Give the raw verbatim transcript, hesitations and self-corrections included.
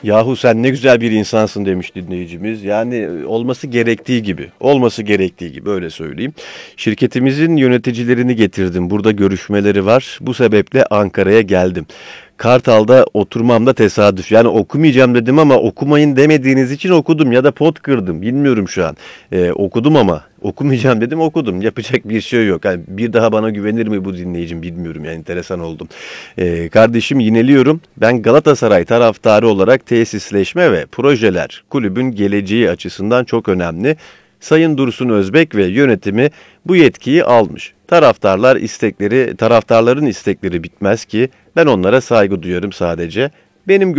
Yahu sen ne güzel bir insansın demiş dinleyicimiz. Yani olması gerektiği gibi, olması gerektiği gibi öyle söyleyeyim. Şirketimizin yöneticilerini getirdim. Burada görüşmeleri var. Bu sebeple Ankara'ya geldim. Kartal'da oturmam da tesadüf. Yani okumayacağım dedim ama okumayın demediğiniz için okudum ya da pot kırdım. Bilmiyorum şu an. Ee, okudum ama okumayacağım dedim okudum. Yapacak bir şey yok. Yani bir daha bana güvenir mi bu dinleyicim bilmiyorum. Yani enteresan oldum. Ee, kardeşim yineliyorum. Ben Galatasaray taraftarı olarak tesisleşme ve projeler kulübün geleceği açısından çok önemli. Sayın Dursun Özbek ve yönetimi bu yetkiyi almış. Taraftarlar istekleri, taraftarların istekleri bitmez ki ben onlara saygı duyuyorum sadece. Benim